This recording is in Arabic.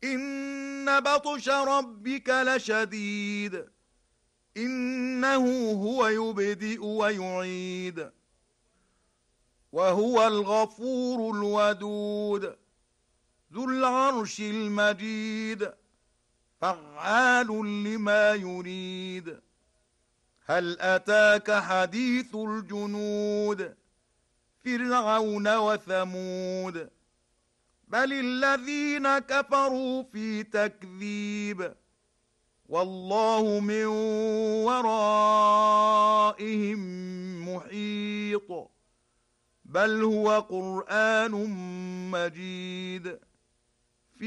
إن بطش ربك لشديد إنه هو يبدئ ويعيد وهو الغفور الودود ذو العرش المجيد فعال لما يريد هل أتاك حديث الجنود فرعون وثمود بل الذين كفروا في تكذيب والله من ورائهم محيط بل هو قرآن مجيد